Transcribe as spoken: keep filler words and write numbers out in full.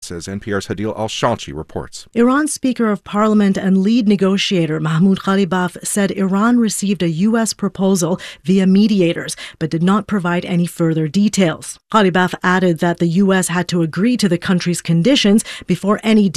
months, as N P R's Hadil Al-Shalchi reports. Iran's Speaker of Parliament and lead negotiator Mahmoud Ghalibaf said Iran received a U S proposal via mediators, but did not provide any further details. Ghalibaf added that the U S had to agree to the country's conditions before any